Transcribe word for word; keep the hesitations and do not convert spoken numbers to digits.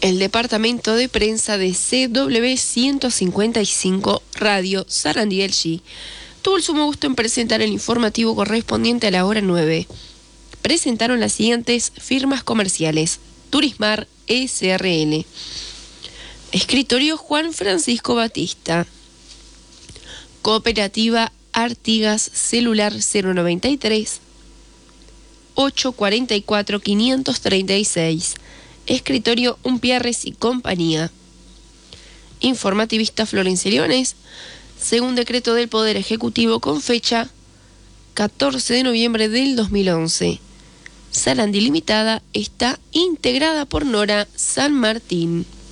El departamento de prensa de C W ciento cincuenta y cinco Radio Sarandí del G tuvo el sumo gusto en presentar el informativo correspondiente a la hora nueve. Presentaron las siguientes firmas comerciales: Turismar S R L, Escritorio Juan Francisco Batista, Cooperativa Artigas Celular cero noventa y tres, ocho cuarenta y cuatro, quinientos treinta y seis, Escritorio Umpierres y Compañía. Informativista Florencia Leones, según decreto del Poder Ejecutivo con fecha catorce de noviembre del dos mil once. Sarandí Limitada está integrada por Nora San Martín.